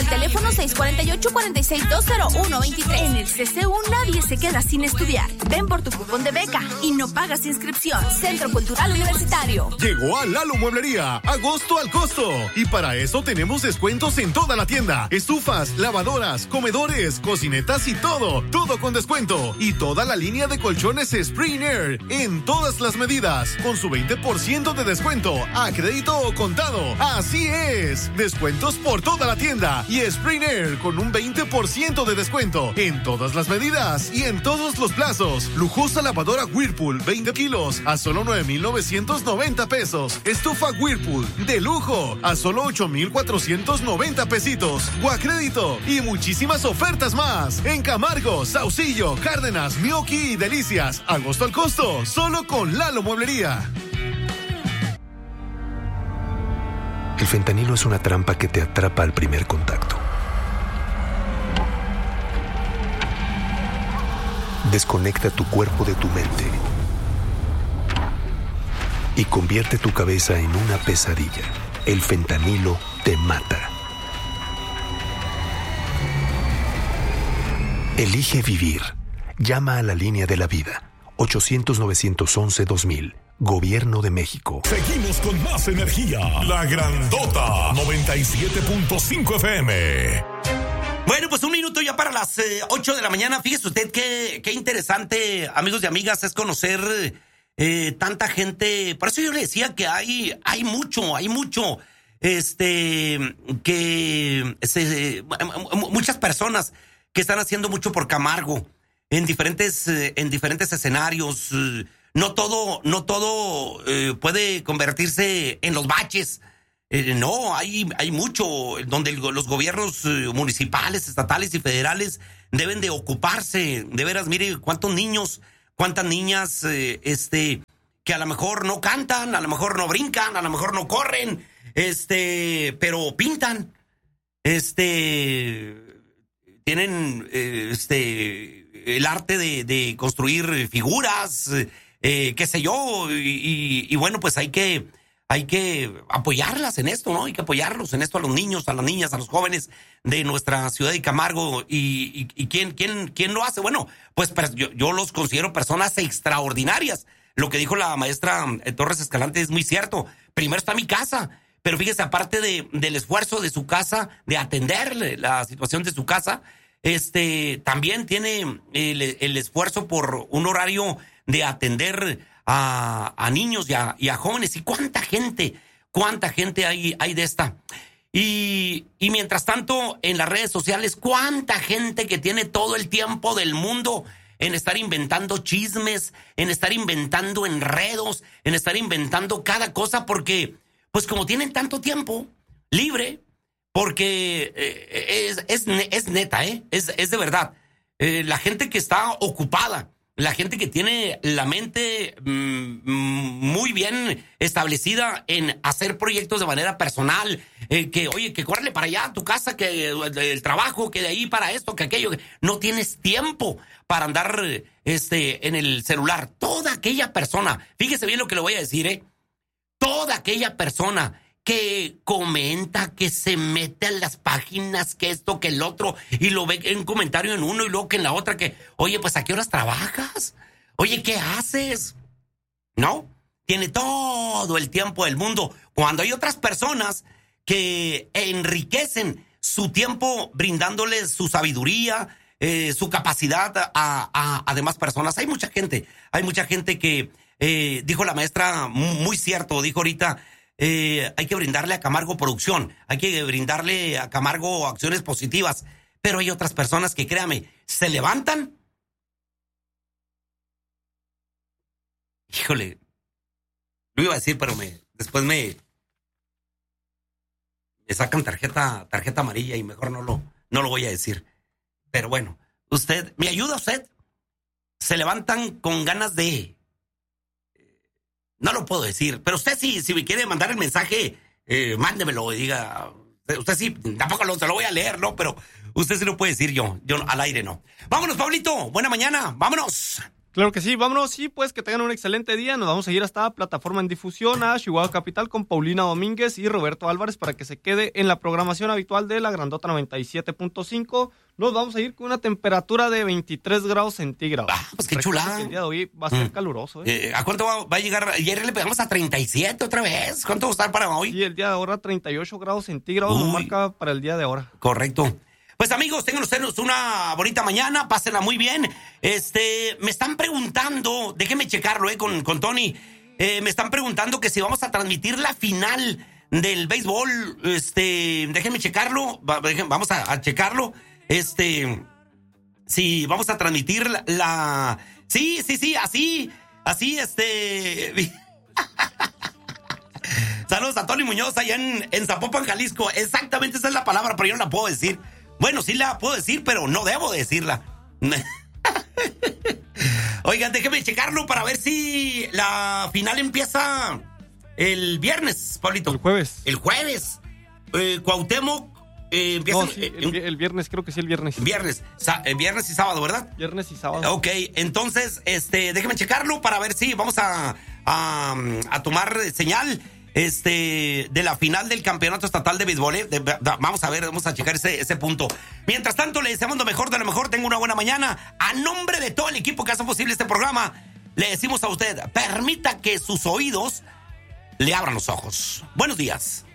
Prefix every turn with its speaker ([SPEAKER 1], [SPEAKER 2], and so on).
[SPEAKER 1] teléfono 648-46-201-23. En el CCU nadie se queda sin estudiar. Ven por tu cupón de beca y no pagas inscripción. Centro Cultural Universitario.
[SPEAKER 2] Llegó a Lalo Mueblería, agosto al costo. Y para eso tenemos descuentos en toda la tienda. Estufas, lavadoras, comedores, cocinetas y todo con descuento. Y toda la línea de colchones Spring Air en todas las medidas, con su 20% de descuento a crédito o contado. Así es, descuentos por toda la tienda y Spring Air con un 20% de descuento en todas las medidas y en todos los plazos. Lujosa lavadora Whirlpool 20 kilos a solo 9,990 pesos. Estufa Whirlpool de lujo a solo 8,490 pesitos o a crédito, y muchísimas ofertas más en Camargo, Saucillo, Cárdenas, Mioqui y Delicias. Agosto al costo, solo con Lalo Mueblería.
[SPEAKER 3] El fentanilo es una trampa que te atrapa al primer contacto. Desconecta tu cuerpo de tu mente y convierte tu cabeza en una pesadilla. El fentanilo te mata. Elige vivir. Llama a la línea de la vida. 800-911-2000. Gobierno de México.
[SPEAKER 4] Seguimos con más energía. La Grandota 97.5 FM.
[SPEAKER 5] Bueno, pues un minuto ya para las 8 de la mañana. Fíjese usted qué interesante, amigos y amigas, es conocer tanta gente. Por eso yo le decía que hay mucho, muchas personas que están haciendo mucho por Camargo en diferentes escenarios. No todo puede convertirse en los baches. No, hay mucho donde los gobiernos municipales, estatales y federales deben de ocuparse. De veras, mire cuántos niños, cuántas niñas, que a lo mejor no cantan, a lo mejor no brincan, a lo mejor no corren, pero pintan, tienen, el arte de construir figuras, qué sé yo, y bueno, pues hay que apoyarlas en esto, ¿no? Hay que apoyarlos en esto a los niños, a las niñas, a los jóvenes de nuestra ciudad de Camargo. ¿Y quién lo hace? Bueno, pues yo los considero personas extraordinarias. Lo que dijo la maestra Torres Escalante es muy cierto. Primero está mi casa, pero fíjese, aparte del esfuerzo de su casa, de atender la situación de su casa, también tiene el esfuerzo por un horario de atender a niños y a jóvenes. ¿Y cuánta gente hay de esta? Y mientras tanto, en las redes sociales, cuánta gente que tiene todo el tiempo del mundo en estar inventando chismes, en estar inventando enredos, en estar inventando cada cosa, porque, pues como tienen tanto tiempo libre, porque es neta, es de verdad. La gente que está ocupada, la gente que tiene la mente muy bien establecida en hacer proyectos de manera personal, que córrele para allá a tu casa, que el trabajo, que de ahí para esto, que aquello. No tienes tiempo para andar en el celular. Toda aquella persona, fíjese bien lo que le voy a decir, toda aquella persona que comenta, que se mete a las páginas, que esto, que el otro, y lo ve en un comentario en uno y luego que en la otra, que, oye, pues ¿a qué horas trabajas? Oye, ¿qué haces? ¿No? Tiene todo el tiempo del mundo, cuando hay otras personas que enriquecen su tiempo brindándoles su sabiduría, su capacidad a demás personas. Hay mucha gente que, dijo la maestra, muy cierto, dijo ahorita, hay que brindarle a Camargo producción, hay que brindarle a Camargo acciones positivas, pero hay otras personas que, créame, se levantan. Híjole, lo iba a decir, pero después me sacan tarjeta amarilla y mejor no lo voy a decir. Pero bueno, ¿me ayuda usted? Se levantan con ganas de... No lo puedo decir, pero usted si me quiere mandar el mensaje, mándemelo y diga, usted sí, tampoco se lo voy a leer, ¿no? Pero usted sí lo puede decir, yo al aire no. Vámonos, Pablito, buena mañana, vámonos.
[SPEAKER 6] Claro que sí, vámonos, sí, pues que tengan un excelente día. Nos vamos a ir hasta Plataforma en Difusión a Chihuahua Capital con Paulina Domínguez y Roberto Álvarez para que se quede en la programación habitual de la Grandota 97.5. Nos vamos a ir con una temperatura de 23 grados centígrados.
[SPEAKER 5] Pues qué chulada.
[SPEAKER 6] El día de hoy va a ser caluroso.
[SPEAKER 5] ¿A cuánto va a llegar? Ayer le pegamos a 37 otra vez. ¿Cuánto va a estar para hoy?
[SPEAKER 6] Y el día de ahora 38 grados centígrados nos marca para el día de ahora.
[SPEAKER 5] Correcto. Pues amigos, tengan ustedes una bonita mañana, pásenla muy bien. Me están preguntando, déjenme checarlo con Tony. Me están preguntando que si vamos a transmitir la final del béisbol. Déjenme checarlo, vamos a checarlo. Sí, vamos a transmitir la... Sí, así. Saludos a Tony Muñoz allá en Zapopan, Jalisco. Exactamente esa es la palabra, pero yo no la puedo decir. Bueno, sí la puedo decir, pero no debo decirla. Oigan, déjenme checarlo para ver si la final empieza el viernes, Pablito.
[SPEAKER 6] El jueves.
[SPEAKER 5] Cuauhtémoc empieza...
[SPEAKER 6] No, sí, el viernes, creo que sí, el viernes.
[SPEAKER 5] Viernes y sábado, ¿verdad?
[SPEAKER 6] Viernes y sábado.
[SPEAKER 5] Ok, entonces, déjenme checarlo para ver si vamos a tomar señal de la final del campeonato estatal de béisbol. Vamos a checar ese punto. Mientras tanto, le deseamos lo mejor de lo mejor. Tenga una buena mañana. A nombre de todo el equipo que hace posible este programa, le decimos a usted, permita que sus oídos le abran los ojos. Buenos días.